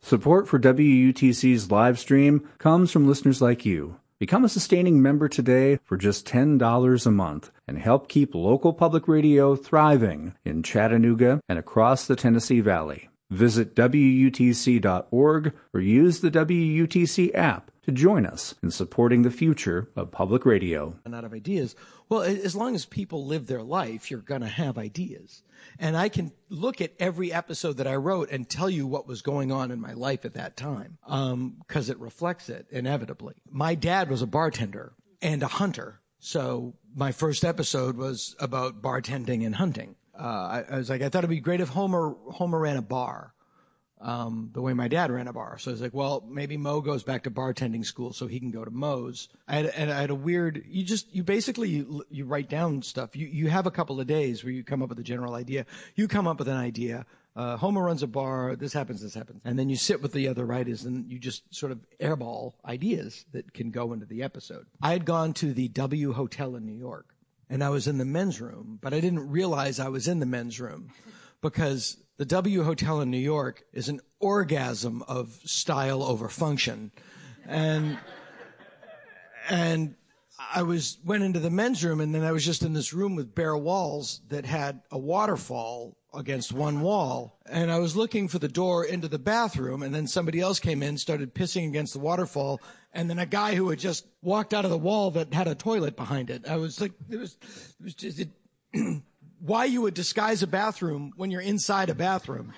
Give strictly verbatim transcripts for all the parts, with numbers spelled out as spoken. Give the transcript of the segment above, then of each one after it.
Support for W U T C's live stream comes from listeners like you. Become a sustaining member today for just ten dollars a month and help keep local public radio thriving in Chattanooga and across the Tennessee Valley. Visit W U T C dot org or use the W U T C app to join us in supporting the future of public radio. And out of ideas. Well, as long as people live their life, you're going to have ideas. And I can look at every episode that I wrote and tell you what was going on in my life at that time, um, because it reflects it inevitably. My dad was a bartender and a hunter. So my first episode was about bartending and hunting. Uh, I, I was like, I thought it'd be great if Homer, Homer ran a bar. Um, the way my dad ran a bar. So I was like, well, maybe Mo goes back to bartending school so he can go to Mo's. I had, and I had a weird, you just, you basically, you, you write down stuff. You, you have a couple of days where you come up with a general idea. You come up with an idea. Uh, Homer runs a bar. This happens, this happens. And then you sit with the other writers and you just sort of airball ideas that can go into the episode. I had gone to the W Hotel in New York and I was in the men's room, but I didn't realize I was in the men's room because the W Hotel in New York is an orgasm of style over function. And, and I was, went into the men's room and then I was just in this room with bare walls that had a waterfall against one wall. And I was looking for the door into the bathroom and then somebody else came in, started pissing against the waterfall. And then a guy who had just walked out of the wall that had a toilet behind it. I was like, it was, it was just, it, why you would disguise a bathroom when you're inside a bathroom.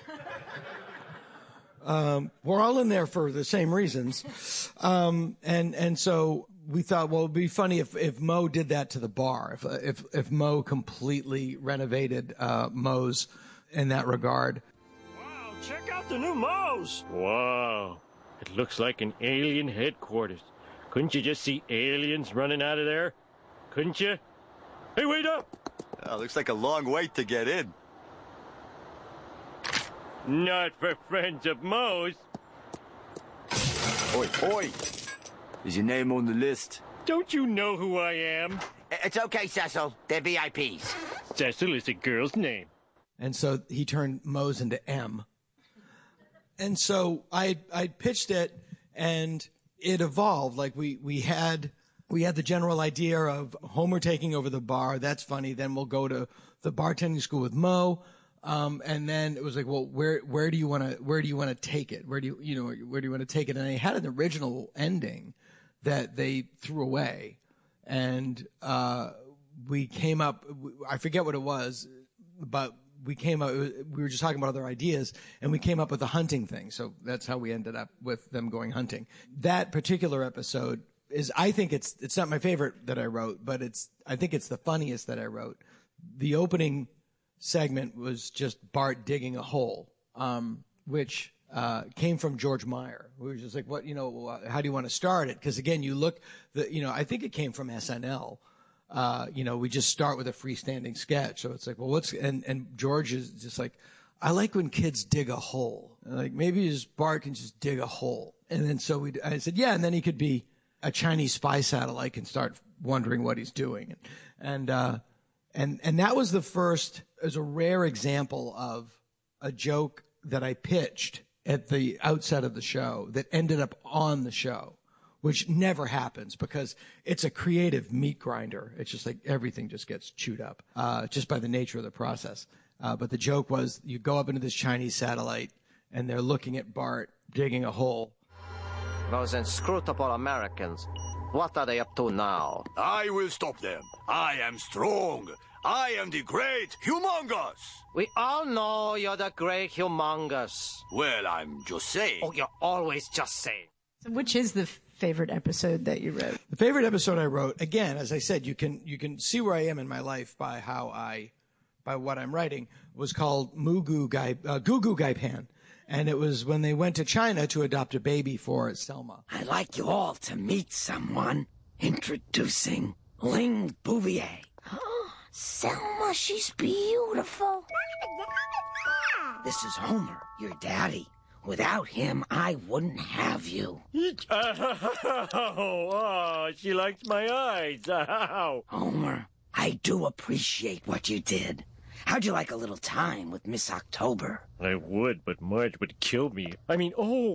Um, we're all in there for the same reasons. Um, and, and so we thought, well, it'd be funny if, if Mo did that to the bar, if, if, if Mo completely renovated, uh, Mo's in that regard. Wow, check out the new Mo's. Wow, it looks like an alien headquarters. Couldn't you just see aliens running out of there? Couldn't you? Hey, wait up! Oh, looks like a long wait to get in. Not for friends of Mo's. Oi, oi! Is your name on the list? Don't you know who I am? It's okay, Cecil. They're V I Ps. Cecil is a girl's name. And so he turned Mo's into M. And so I I pitched it, and it evolved. Like we we had. We had the general idea of Homer taking over the bar. That's funny. Then we'll go to the bartending school with Mo. Um, and then it was like, well, where, where do you want to, where do you want to take it? Where do you, you know, where do you want to take it? And they had an original ending that they threw away. And, uh, we came up, I forget what it was, but we came up, we were just talking about other ideas and we came up with the hunting thing. So that's how we ended up with them going hunting. That particular episode is, I think it's, it's not my favorite that I wrote, but it's, I think it's the funniest that I wrote. The opening segment was just Bart digging a hole, um, which, uh, came from George Meyer. We were just like, what, you know, how do you want to start it? Cause again, you look the, you know, I think it came from S N L. Uh, you know, we just start with a freestanding sketch. So it's like, well, what's, and, and George is just like, I like when kids dig a hole. And like, maybe just Bart can just dig a hole. And then so we, I said, yeah. And then he could be a Chinese spy satellite and start wondering what he's doing. And, uh, and, and that was the first, as a rare example of a joke that I pitched at the outset of the show that ended up on the show, which never happens because it's a creative meat grinder. It's just like everything just gets chewed up, uh, just by the nature of the process. Uh, but the joke was you go up into this Chinese satellite and they're looking at Bart digging a hole. Those inscrutable Americans. What are they up to now? I will stop them. I am strong. I am the great humongous. We all know you're the great humongous. Well, I'm just saying. Oh, you're always just saying. So which is the favorite episode that you wrote? The favorite episode I wrote, again, as I said, you can you can see where I am in my life by how I, by what I'm writing, was called Mugu Gai, uh, Goo Goo Gai Pan. And it was when they went to China to adopt a baby for Selma. I'd like you all to meet someone. Introducing Ling Bouvier. Selma, she's beautiful. This is Homer, your daddy. Without him, I wouldn't have you. Oh, oh, she likes my eyes. Ow. Homer, I do appreciate what you did. How'd you like a little time with Miss October? I would, but Marge would kill me. I mean, oh,